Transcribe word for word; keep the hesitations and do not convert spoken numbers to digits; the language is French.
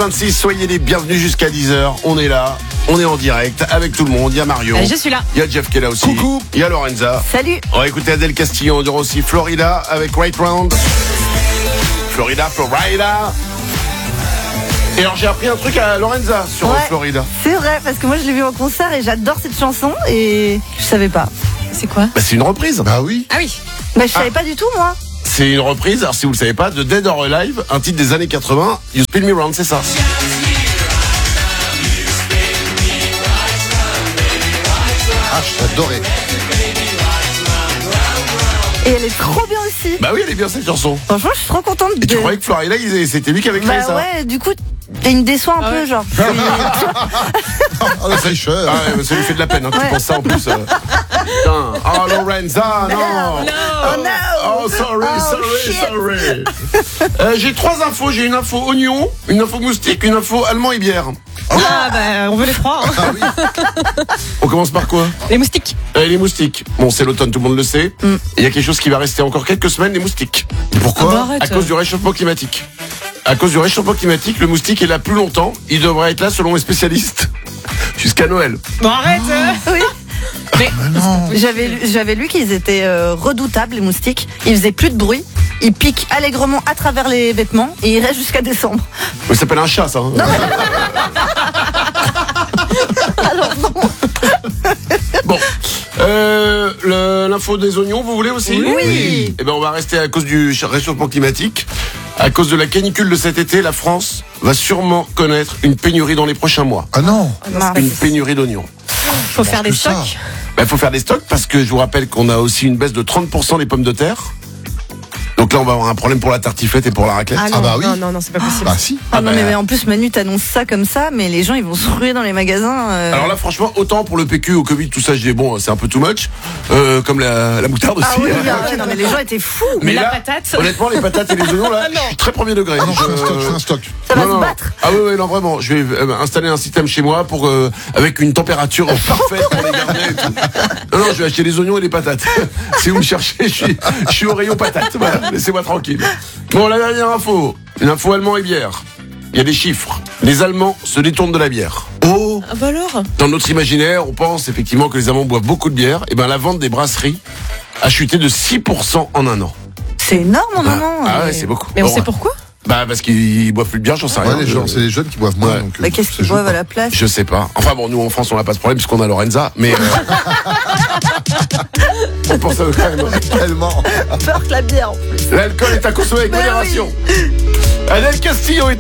vingt-six, soyez les bienvenus jusqu'à dix heures. On est là, on est en direct avec tout le monde. Il y a Marion. Euh, je suis là. Il y a Jeff qui est là aussi. Coucou. Il y a Lorenza. Salut. On va écouter Adèle Castillo. On aura aussi Florida avec Right Round. Florida, Florida. Et alors j'ai appris un truc à Lorenza sur Ouais. Florida. C'est vrai, parce que moi je l'ai vu en concert et j'adore cette chanson et je savais pas. C'est quoi? Bah, c'est une reprise. Bah oui. Ah oui. Bah je savais pas du tout moi. C'est une reprise, alors si vous le savez pas, de Dead or Alive, un titre des années quatre-vingts. You Spin Me Round, c'est ça. Ah, j'adorais. Et elle est trop bien aussi. Bah oui, elle est bien cette chanson. Franchement, je suis trop contente Et de. tu croyais que Florida, il- c'était lui qui avait créé Bah ça? ouais, du coup, il me déçoit un Ah peu, ouais. genre. Oh, la fraîcheur. Ah ouais, mais ça lui fait de la peine, hein, que tu Ouais. penses ça en plus. euh. Putain. Oh, Lorenza, non. Oh no. Oh, sorry, Oh, sorry, shit. sorry. Euh, j'ai trois infos. J'ai une info oignon, une info moustique, une info allemand et bière. Ah bah on veut les trois. Hein. Ah oui. On commence par quoi? Les moustiques. Euh, Les moustiques. Bon, c'est l'automne, tout le monde le sait. Mm. Et il y a quelque chose qui va rester encore quelques semaines, les moustiques. Pourquoi? Ah bah arrête. À cause du réchauffement climatique. À cause du réchauffement climatique, le moustique est là plus longtemps. Il devrait être là, selon les spécialistes, jusqu'à Noël. Bon arrête. euh. Oui. Mais J'avais lu, j'avais lu qu'ils étaient euh, redoutables, les moustiques. Ils faisaient plus de bruit. Ils piquent allègrement à travers les vêtements et ils restent jusqu'à décembre. Ça s'appelle un chat, ça. Hein. Bon. Euh, le- l'info des oignons, vous voulez aussi? Oui. Eh ben, on va rester à cause du réchauffement climatique. À cause de la canicule de cet été, la France va sûrement connaître une pénurie dans les prochains mois. Ah non. Mince. Une pénurie d'oignons. faut faire des que ça. stocks. Il faut faire des stocks parce que je vous rappelle qu'on a aussi une baisse de trente pour cent des pommes de terre. Donc là, on va avoir un problème pour la tartiflette et pour la raclette. Ah non, Ah bah oui. non, non, non, c'est pas possible. Bah si. Ah non, bah, mais en plus, Manu t'annonce ça comme ça, mais les gens ils vont se ruer dans les magasins. euh. Alors là, franchement, autant pour le P Q, au Covid, tout ça, je dis bon, c'est un peu too much. Euh, comme la, la moutarde aussi. Ah oui, ah ouais, non, mais les gens étaient fous. Mais la là, patate. honnêtement, les patates et les oignons, là, Ah non. je suis très premier degré. Ah non, je fais un Je- stock, je fais un stock. Ça va Non, se non. battre. Ah oui, oui, non, vraiment. Je vais euh, installer un système chez moi pour euh, avec une température parfaite pour les garder et tout. Non, non, je vais acheter les oignons et les patates. Si vous me cherchez, je suis, je suis au rayon patates. Voilà, laissez-moi tranquille. Bon, la dernière info. Une info allemand et bière. Il y a des chiffres. Les Allemands se détournent de la bière. Oh. Ah bah alors. Dans notre imaginaire, on pense effectivement que les Allemands boivent beaucoup de bière. Et ben, la vente des brasseries a chuté de six pour cent en un an. C'est énorme en Ah, un an. ah ouais, Et- c'est beaucoup. Mais on Bon, sait pourquoi? Bah, parce qu'ils boivent plus de bière, j'en sais rien. Ouais, les gens, Je- c'est les jeunes qui boivent moins. Ouais. donc, euh, Bah, qu'est-ce ça qu'ils joue boivent pas. à la place? Je sais pas. Enfin bon, nous en France, on n'a pas ce problème puisqu'on a Lorenza, mais euh, on pense à eux quand même. Tellement. Peur que la bière en plus. L'alcool est à consommer avec Bah modération. Adèle Castillo est